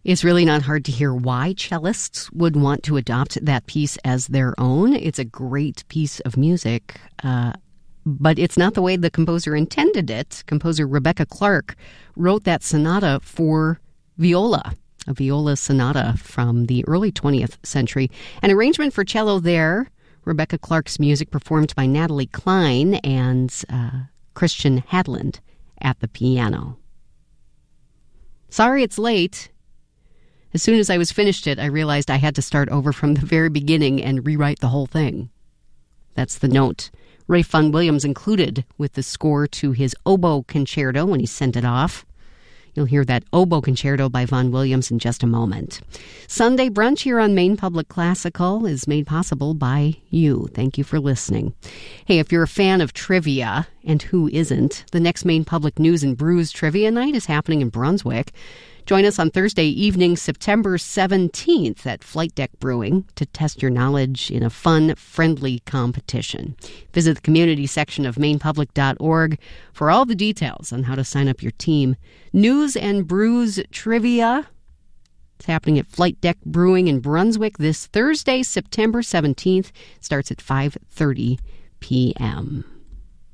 It's really not hard to hear why cellists would want to adopt that piece as their own. It's a great piece of music, but it's not the way the composer intended it. Composer Rebecca Clark wrote that sonata for viola, a viola sonata from the early 20th century. An arrangement for cello there, Rebecca Clark's music performed by Natalie Klein and Christian Hadland at the piano. Sorry it's late. As soon as I was finished it, I realized I had to start over from the very beginning and rewrite the whole thing. That's the note Ralph Vaughan Williams included with the score to his oboe concerto when he sent it off. You'll hear that oboe concerto by Vaughan Williams in just a moment. Sunday Brunch here on Maine Public Classical is made possible by you. Thank you for listening. Hey, if you're a fan of trivia, and who isn't, the next Maine Public News and Brews Trivia Night is happening in Brunswick. Join us on Thursday evening, September 17th at Flight Deck Brewing to test your knowledge in a fun, friendly competition. Visit the community section of mainepublic.org for all the details on how to sign up your team. News and Brews Trivia. It's happening at Flight Deck Brewing in Brunswick this Thursday, September 17th. Starts at 5:30 p.m.